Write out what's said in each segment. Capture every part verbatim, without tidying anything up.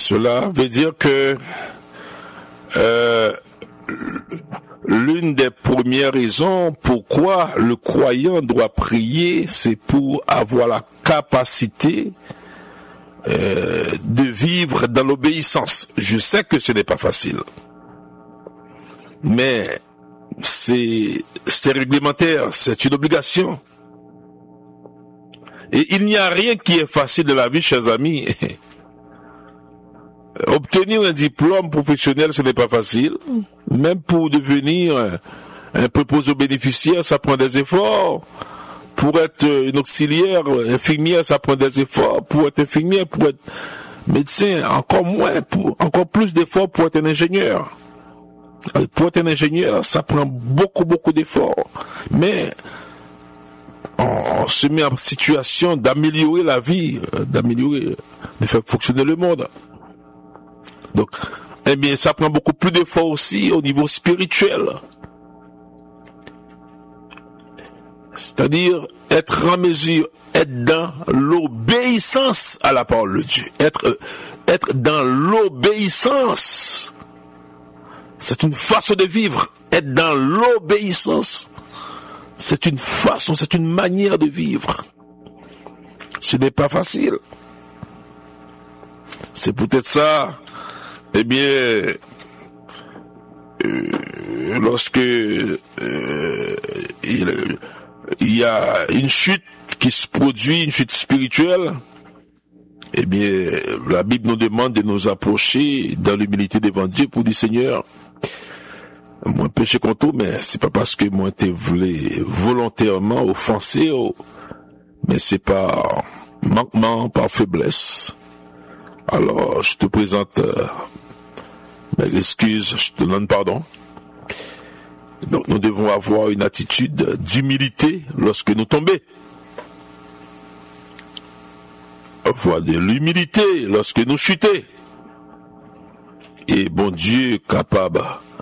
Cela veut dire que euh, l'une des premières raisons pourquoi le croyant doit prier, c'est pour avoir la capacité euh, de vivre dans l'obéissance. Je sais que ce n'est pas facile, mais c'est, c'est réglementaire, c'est une obligation. Et il n'y a rien qui est facile de la vie, chers amis. Obtenir un diplôme professionnel, ce n'est pas facile. Même pour devenir un préposé aux bénéficiaires, ça prend des efforts. Pour être une auxiliaire, infirmière, ça prend des efforts. Pour être infirmière, pour être médecin, encore moins, pour, encore plus d'efforts pour être un ingénieur. Pour être un ingénieur, ça prend beaucoup, beaucoup d'efforts. Mais on se met en situation d'améliorer la vie, d'améliorer, de faire fonctionner le monde. Donc, eh bien, ça prend beaucoup plus d'efforts aussi au niveau spirituel. C'est-à-dire être en mesure, être dans l'obéissance à la parole de Dieu. Être, euh, être dans l'obéissance. C'est une façon de vivre. Être dans l'obéissance. C'est une façon, c'est une manière de vivre. Ce n'est pas facile. C'est peut-être ça, eh bien, euh, lorsque euh, il, il y a une chute qui se produit, une chute spirituelle, eh bien, la Bible nous demande de nous approcher dans l'humilité devant Dieu pour dire, Seigneur, moi péché contre tout, mais c'est pas parce que moi t'ai voulu volontairement offenser, mais c'est par manquement, par faiblesse. Alors, je te présente euh, mes excuses, je te donne pardon. Donc, nous devons avoir une attitude d'humilité lorsque nous tombons. Avoir de l'humilité lorsque nous chutons. Et bon Dieu capable,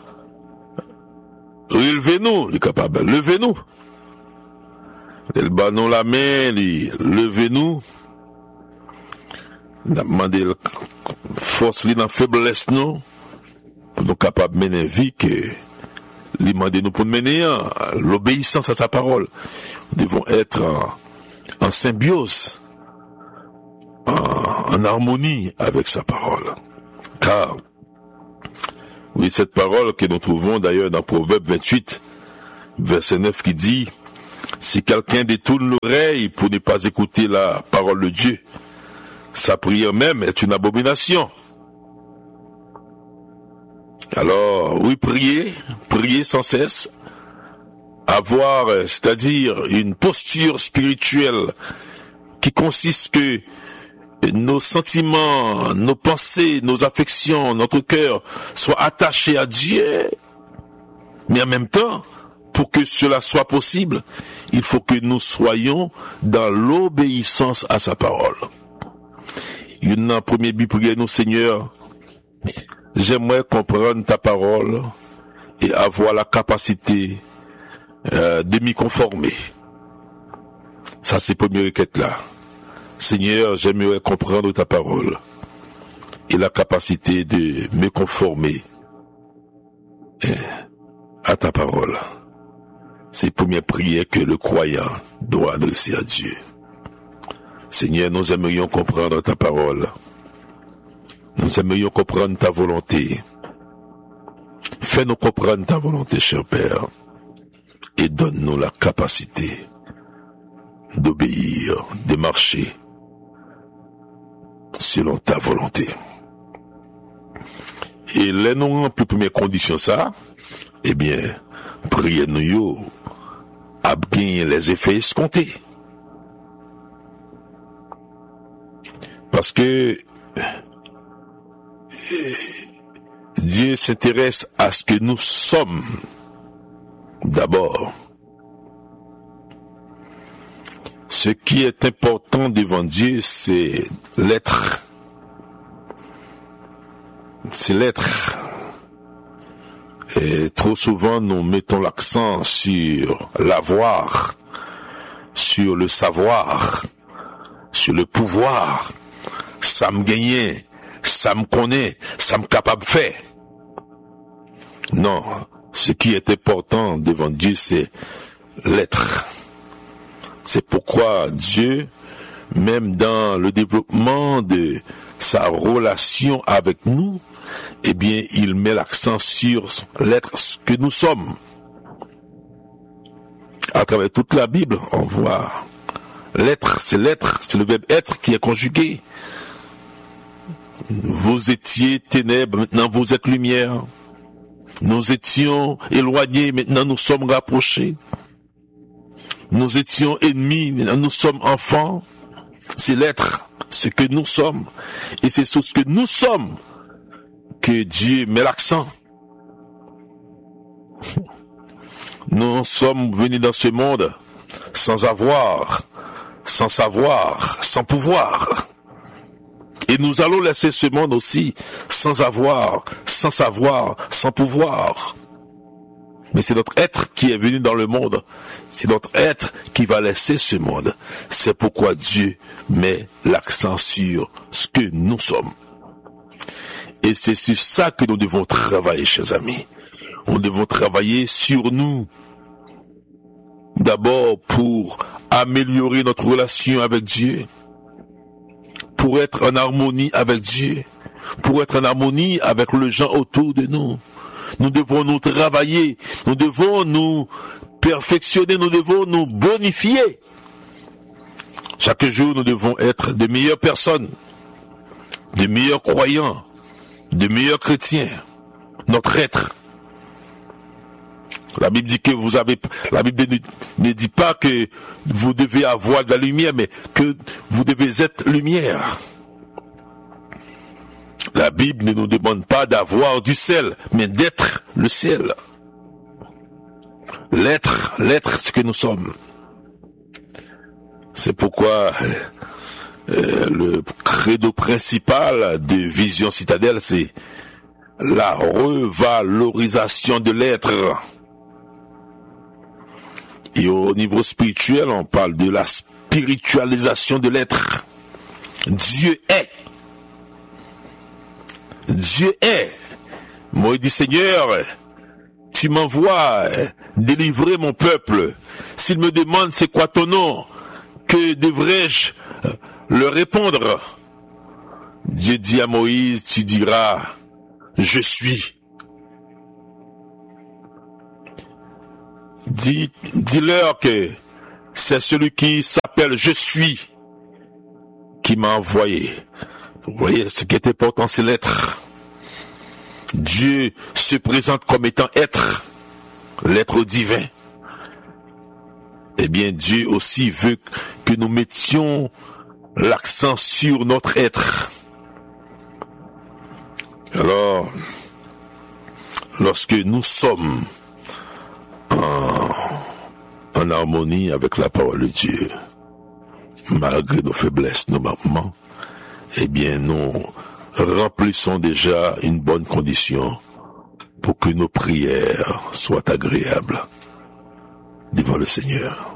relevez-nous, il est capable, levez-nous. Il bat nous la main, levez-nous. Nous avons demandé force dans la faiblesse, nous, pour nous capables de mener une vie que lui demande nous pour mener l'obéissance à sa parole. Nous devons être en, en symbiose, en, en harmonie avec sa parole. Car, oui, cette parole que nous trouvons d'ailleurs dans Proverbe vingt-huit, verset neuf, qui dit, si quelqu'un détourne l'oreille pour ne pas écouter la parole de Dieu, sa prière même est une abomination. Alors, oui, prier, prier sans cesse, avoir, c'est-à-dire une posture spirituelle qui consiste que nos sentiments, nos pensées, nos affections, notre cœur soient attachés à Dieu, mais en même temps, pour que cela soit possible, il faut que nous soyons dans l'obéissance à sa parole. Une première prière, nous, Seigneur, j'aimerais comprendre ta parole et avoir la capacité euh, de m'y conformer. Ça, c'est la première requête là. Seigneur, j'aimerais comprendre ta parole et la capacité de me conformer à ta parole. C'est la première prière que le croyant doit adresser à Dieu. Seigneur, nous aimerions comprendre ta parole. Nous aimerions comprendre ta volonté. Fais-nous comprendre ta volonté, cher Père, et donne-nous la capacité d'obéir, de marcher selon ta volonté. Et là, nous avons pour première condition ça, eh bien, priez-nous à gagner les effets escomptés. Parce que Dieu s'intéresse à ce que nous sommes d'abord. Ce qui est important devant Dieu, c'est l'être. C'est l'être. Et trop souvent, nous mettons l'accent sur l'avoir, sur le savoir, sur le pouvoir. Ça me gagne, ça me connaît, ça me capable de faire. Non, ce qui est important devant Dieu, c'est l'être. C'est pourquoi Dieu, même dans le développement de sa relation avec nous, eh bien, il met l'accent sur l'être, ce que nous sommes. À travers toute la Bible, on voit l'être, c'est l'être, c'est le verbe être qui est conjugué. Vous étiez ténèbres, maintenant vous êtes lumière. Nous étions éloignés, maintenant nous sommes rapprochés. Nous étions ennemis, maintenant nous sommes enfants. C'est l'être, ce que nous sommes. Et c'est sur ce que nous sommes que Dieu met l'accent. Nous sommes venus dans ce monde sans avoir, sans savoir, sans pouvoir. Et nous allons laisser ce monde aussi sans avoir, sans savoir, sans pouvoir. Mais c'est notre être qui est venu dans le monde. C'est notre être qui va laisser ce monde. C'est pourquoi Dieu met l'accent sur ce que nous sommes. Et c'est sur ça que nous devons travailler, chers amis. Nous devons travailler sur nous. D'abord pour améliorer notre relation avec Dieu. Pour être en harmonie avec Dieu. Pour être en harmonie avec les gens autour de nous. Nous devons nous travailler. Nous devons nous perfectionner. Nous devons nous bonifier. Chaque jour, nous devons être de meilleures personnes. De meilleurs croyants. De meilleurs chrétiens. Notre être. La Bible dit que vous avez, la Bible ne dit pas que vous devez avoir de la lumière, mais que vous devez être lumière. La Bible ne nous demande pas d'avoir du sel, mais d'être le sel. L'être, l'être, ce que nous sommes. C'est pourquoi euh, le credo principal de Vision Citadelle, c'est la revalorisation de l'être. Et au niveau spirituel, on parle de la spiritualisation de l'être. Dieu est. Dieu est. Moïse dit, Seigneur, tu m'envoies délivrer mon peuple. S'il me demande c'est quoi ton nom, que devrais-je leur répondre? Dieu dit à Moïse, tu diras, je suis. Dis, dis-leur que c'est celui qui s'appelle Je suis qui m'a envoyé. Vous voyez, ce qui est important, c'est l'être. Dieu se présente comme étant être, l'être divin. Eh bien, Dieu aussi veut que nous mettions l'accent sur notre être. Alors, lorsque nous sommes en, en harmonie avec la parole de Dieu, malgré nos faiblesses, nos manquements, eh bien, nous remplissons déjà une bonne condition pour que nos prières soient agréables devant le Seigneur.